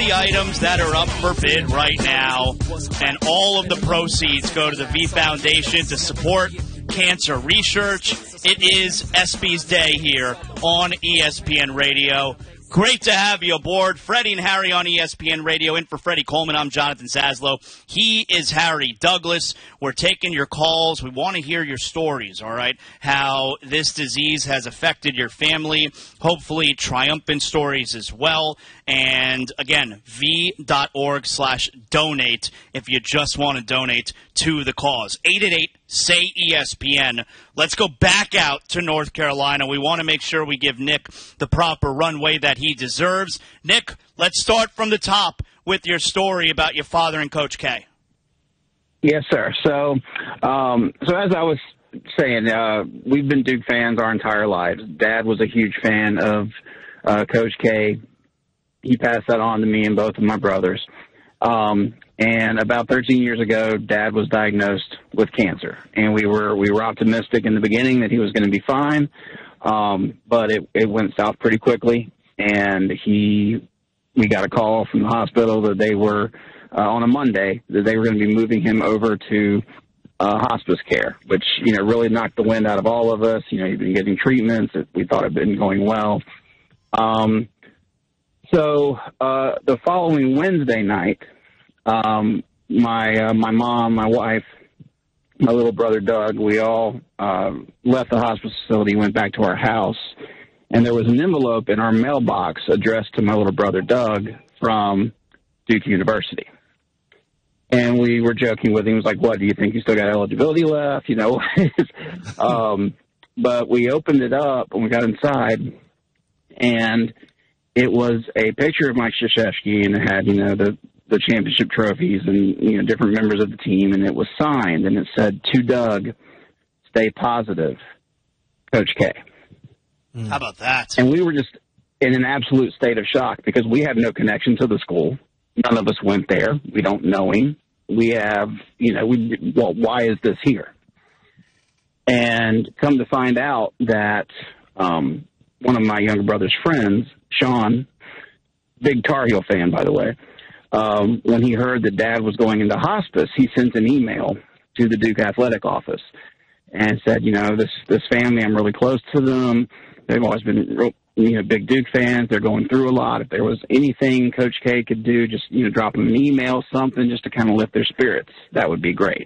the items that are up for bid right now, and all of the proceeds go to the V Foundation to support cancer research. It is ESPYs Day here on ESPN Radio. Great to have you aboard. Freddie and Harry on ESPN Radio. In for Freddie Coleman, I'm Jonathan Zaslow. He is Harry Douglas. We're taking your calls. We want to hear your stories, all right, how this disease has affected your family, hopefully triumphant stories as well. And, again, v.org/donate if you just want to donate to the cause. 888-SAY-ESPN. Let's go back out to North Carolina. We want to make sure we give Nick the proper runway that he deserves. Nick, let's start from the top with your story about your father and Coach K. Yes, sir. So as I was saying, we've been Duke fans our entire lives. Dad was a huge fan of Coach K. He passed that on to me and both of my brothers. And about 13 years ago, Dad was diagnosed with cancer, and we were optimistic in the beginning that he was going to be fine, but it went south pretty quickly, and we got a call from the hospital that they were on a Monday that they were going to be moving him over to hospice care, which really knocked the wind out of all of us. He'd been getting treatments that we thought had been going well. So the following Wednesday night, my mom, my wife, my little brother Doug, we all left the hospice facility, went back to our house, and there was an envelope in our mailbox addressed to my little brother Doug from Duke University. And we were joking with him. He was like, "What, do you think you still got eligibility left?" But we opened it up and we got inside, and it was a picture of Mike Krzyzewski, and it had, the championship trophies and, different members of the team, and it was signed, and it said, "To Doug, stay positive, Coach K." How about that? And we were just in an absolute state of shock because we have no connection to the school. None of us went there. We don't know him. We have, why is this here? And come to find out that one of my younger brother's friends, Sean, big Tar Heel fan, by the way, when he heard that Dad was going into hospice, he sent an email to the Duke Athletic office and said, this family, I'm really close to them. They've always been big Duke fans. They're going through a lot. If there was anything Coach K could do, just, drop them an email, something just to kind of lift their spirits, that would be great.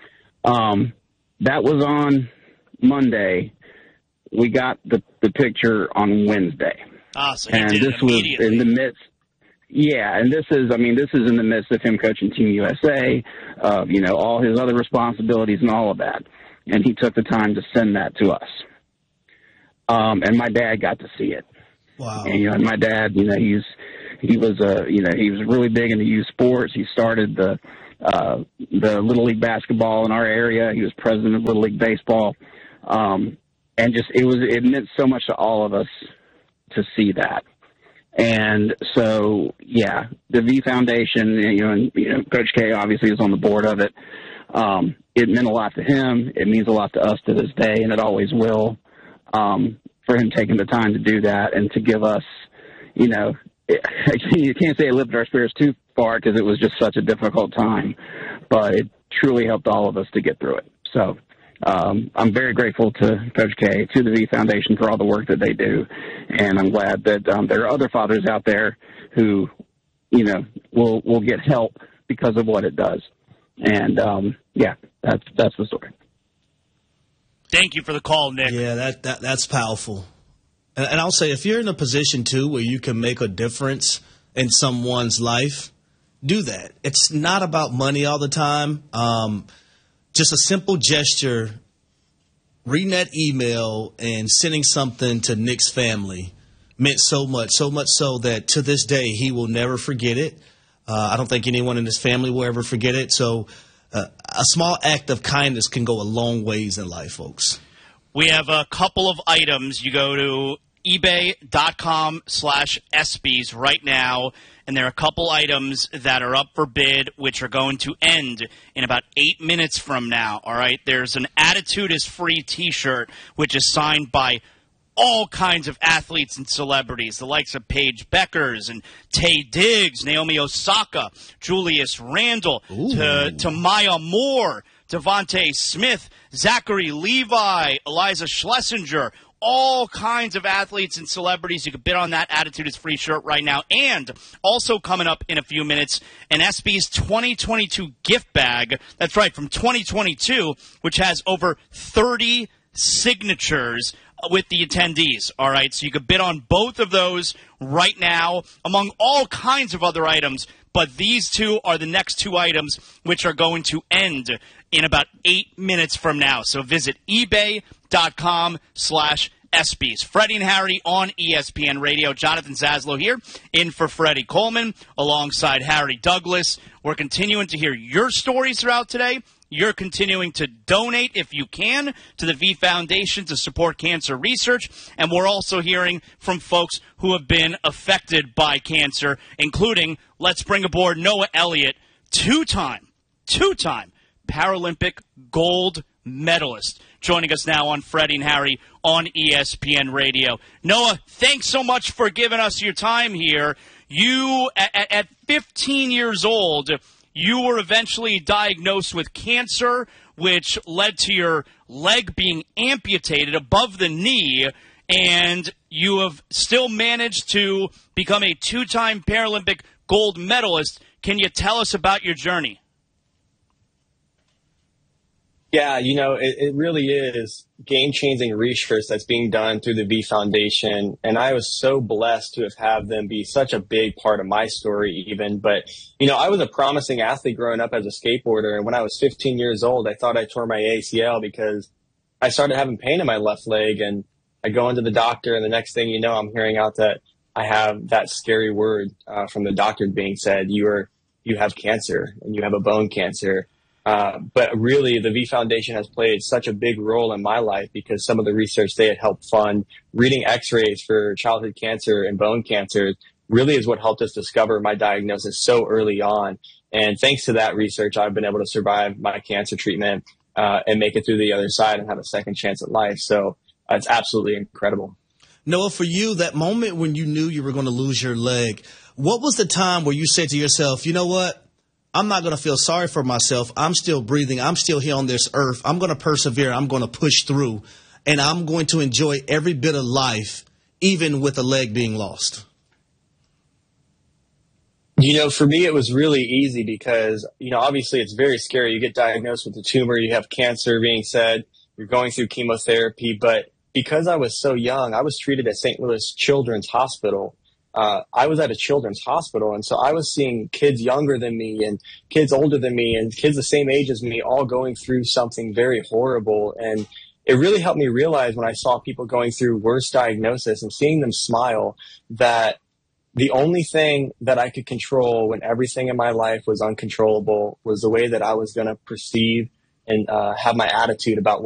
That was on Monday. We got the picture on Wednesday. So he did it immediately. Was in the midst. Yeah, and this is in the midst of him coaching Team USA, all his other responsibilities and all of that. And he took the time to send that to us. And my dad got to see it. Wow. And, my dad, he was really big into youth sports. He started the Little League basketball in our area. He was president of Little League baseball. And it meant so much to all of us to see that. And so, yeah, the V Foundation, and Coach K obviously is on the board of it. It meant a lot to him. It means a lot to us to this day, and it always will, for him taking the time to do that and to give us, you can't say it lifted our spirits too far because it was just such a difficult time, but it truly helped all of us to get through it. So, I'm very grateful to Coach K, to the V Foundation for all the work that they do, and I'm glad that there are other fathers out there who, will get help because of what it does. And that's the story. Thank you for the call, Nick. Yeah, that's powerful. And I'll say, if you're in a position too where you can make a difference in someone's life, do that. It's not about money all the time. Just a simple gesture, reading that email and sending something to Nick's family meant so much so that to this day he will never forget it. I don't think anyone in his family will ever forget it. So a small act of kindness can go a long ways in life, folks. We have a couple of items. You go to ebay.com/ESPYs right now, and there are a couple items that are up for bid, which are going to end in about 8 minutes from now, all right? There's an Attitude is Free t-shirt, which is signed by all kinds of athletes and celebrities, the likes of Paige Beckers and Taye Diggs, Naomi Osaka, Julius Randle, to Maya Moore, Devontae Smith, Zachary Levi, Eliza Schlesinger, all kinds of athletes and celebrities. You can bid on that Attitude is Free shirt right now. And also coming up in a few minutes, an ESPYs 2022 gift bag. That's right, from 2022, which has over 30 signatures with the attendees. All right, so you can bid on both of those right now, among all kinds of other items. But these two are the next two items which are going to end in about 8 minutes from now. So visit ebay.com/ESPYs. Freddie and Harry on ESPN Radio. Jonathan Zaslow here, in for Freddie Coleman, alongside Harry Douglas. We're continuing to hear your stories throughout today. You're continuing to donate, if you can, to the V Foundation to support cancer research. And we're also hearing from folks who have been affected by cancer, including, let's bring aboard Noah Elliott, two-time Paralympic gold medalist, joining us now on Freddie and Harry on ESPN Radio. Noah, thanks so much for giving us your time here. You, at 15 years old, you were eventually diagnosed with cancer, which led to your leg being amputated above the knee, and you have still managed to become a two-time Paralympic gold medalist. Can you tell us about your journey? Yeah, it really is game-changing research that's being done through the V Foundation, and I was so blessed to have them be such a big part of my story even. But, I was a promising athlete growing up as a skateboarder, and when I was 15 years old, I thought I tore my ACL because I started having pain in my left leg, and I go into the doctor, and the next thing you know, I'm hearing out that I have that scary word from the doctor being said, you have cancer, and you have a bone cancer. But really, the V Foundation has played such a big role in my life because some of the research they had helped fund, reading x-rays for childhood cancer and bone cancer, really is what helped us discover my diagnosis so early on. And thanks to that research, I've been able to survive my cancer treatment and make it through the other side and have a second chance at life. So it's absolutely incredible. Noah, for you, that moment when you knew you were going to lose your leg, what was the time where you said to yourself, you know what? I'm not going to feel sorry for myself. I'm still breathing. I'm still here on this earth. I'm going to persevere. I'm going to push through, and I'm going to enjoy every bit of life, even with a leg being lost. For me, it was really easy because, obviously it's very scary. You get diagnosed with a tumor, you have cancer being said, you're going through chemotherapy. But because I was so young, I was treated at St. Louis Children's Hospital. I was at a children's hospital, and so I was seeing kids younger than me and kids older than me and kids the same age as me all going through something very horrible. And it really helped me realize when I saw people going through worse diagnosis and seeing them smile that the only thing that I could control when everything in my life was uncontrollable was the way that I was going to perceive and have my attitude about